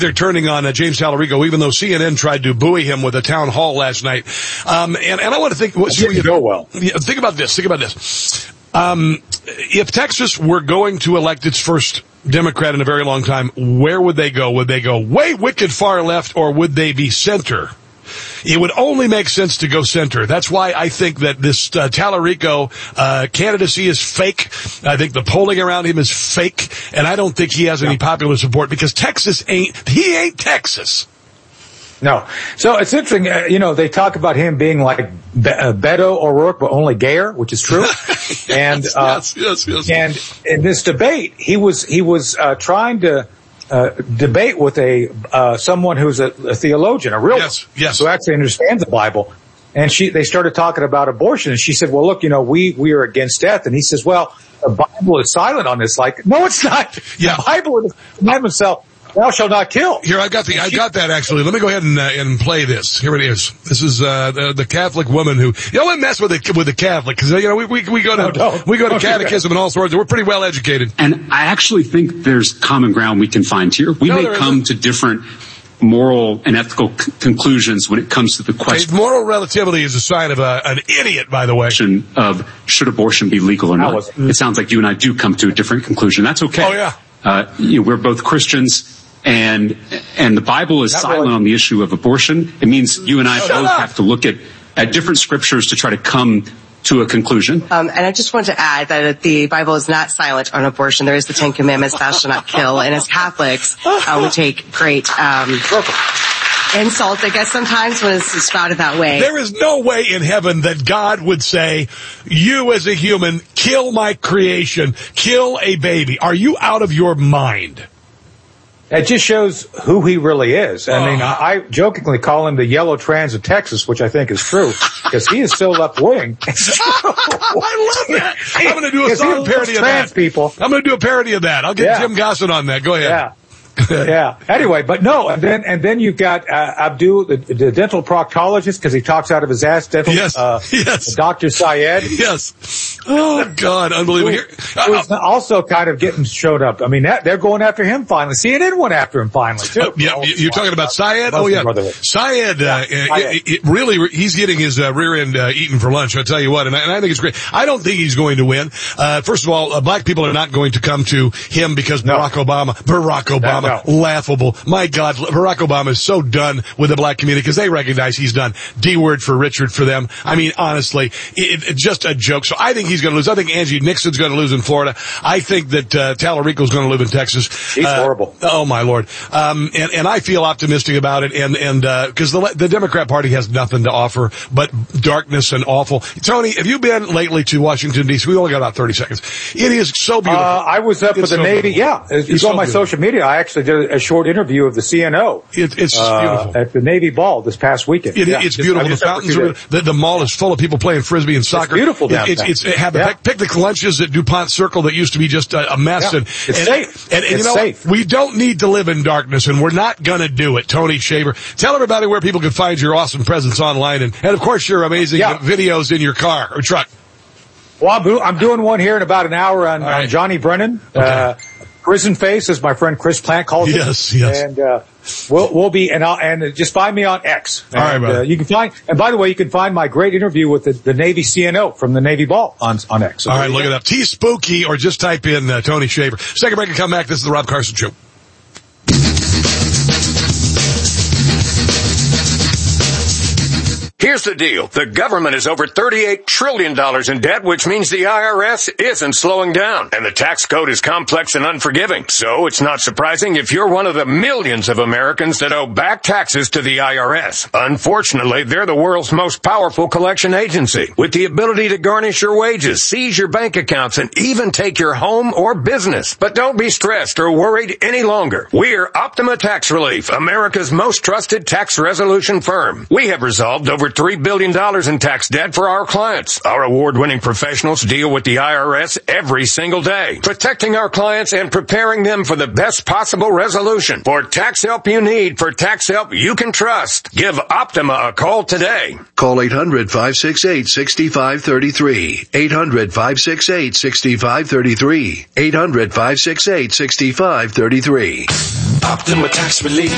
They're turning on James Tallarico, even though CNN tried to buoy him with a town hall last night. And I want to think, think about this. If Texas were going to elect its first Democrat in a very long time, where would they go? Would they go way wicked far left, or would they be center? It would only make sense to go center. That's why I think that this Tallarico candidacy is fake. I think the polling around him is fake, and I don't think he has any popular support because he ain't Texas. No. So it's interesting, they talk about him being like Beto O'Rourke, but only gayer, which is true. And, yes. And in this debate, he was trying to debate with someone who's a theologian, a real one, who actually understands the Bible. And they started talking about abortion, and she said, well, look, we are against death. And he says, well, the Bible is silent on this. Like, no, it's not. Yeah. The Bible is commandment itself. Thou shalt not kill. Here, I got that actually. Let me go ahead and play this. Here it is. This is, the Catholic woman who, don't mess with the Catholic, cause, we go to catechism and all sorts, and we're pretty well educated. And I actually think there's common ground we can find here. We may come to different moral and ethical conclusions when it comes to the question. Moral relativity is a sign of an idiot, by the way. Of should abortion be legal or not. It sounds like you and I do come to a different conclusion. That's okay. Oh yeah. We're both Christians. And the Bible is silent on the issue of abortion. It means you and I both have to look at different scriptures to try to come to a conclusion. And I just want to add that the Bible is not silent on abortion. There is the Ten Commandments, thou shalt not kill. And as Catholics, we take great insult, I guess, sometimes when it's spouted that way. There is no way in heaven that God would say, you as a human, kill my creation, kill a baby. Are you out of your mind? It just shows who he really is. I mean, I jokingly call him the yellow trans of Texas, which I think is true, because he is so left-wing. I love that. I'm going to do a song parody of that. People. I'm going to do a parody of that. I'll get Jim Gossett on that. Go ahead. Yeah. Yeah. Anyway, but no, and then you've got Abdul, the dental proctologist, because he talks out of his ass. Dental, yes. Dr. Syed. Yes. Oh God, unbelievable. Who's also kind of getting showed up. I mean, they're going after him finally. CNN went after him finally too. You're talking about Syed? Oh yeah, Syed. Really, he's getting his rear end eaten for lunch. I tell you what, and I think it's great. I don't think he's going to win. First of all, black people are not going to come to him because Barack Obama. Laughable. My God, Barack Obama is so done with the black community because they recognize he's done. D-word for Richard for them. I mean, honestly, it's just a joke. So I think he's going to lose. I think Angie Nixon's going to lose in Florida. I think that Tallarico's going to live in Texas. He's horrible. Oh, my Lord. And I feel optimistic about it. And because the Democrat Party has nothing to offer but darkness and awful. Tony, have you been lately to Washington, D.C.? We only got about 30 seconds. It is so beautiful. I was up with the Navy. Beautiful. Yeah. You go on my social media. I actually did a short interview of the CNO. It's beautiful. At the Navy Ball this past weekend. It's beautiful. The fountains the mall is full of people playing Frisbee and soccer. It's beautiful down there. It's have picnic lunches at DuPont Circle that used to be just a mess. Yeah. It's safe. And you know safe. We don't need to live in darkness, and we're not gonna do it. Tony Shaver, tell everybody where people can find your awesome presence online and of course your amazing videos in your car or truck. Well, I'm doing one here in about an hour on Johnny Brennan. Okay. Prison Face, as my friend Chris Plant calls it. Yes. And we'll be and just find me on X. All right, brother. You can find, and by the way, you can find my great interview with the Navy CNO from the Navy Ball on X. So all right, look it up. T-Spooky, or just type in Tony Shaver. Second break and come back. This is the Rob Carson Show. Here's the deal. The government is over $38 trillion in debt, which means the IRS isn't slowing down. And the tax code is complex and unforgiving. So it's not surprising if you're one of the millions of Americans that owe back taxes to the IRS. Unfortunately, they're the world's most powerful collection agency, with the ability to garnish your wages, seize your bank accounts, and even take your home or business. But don't be stressed or worried any longer. We're Optima Tax Relief, America's most trusted tax resolution firm. We have resolved over $3 billion in tax debt for our clients. Our award-winning professionals deal with the IRS every single day, protecting our clients and preparing them for the best possible resolution. For tax help you need, for tax help you can trust, give Optima a call today. Call 800-568-6533. 800-568-6533. 800-568-6533. Optima Tax Relief.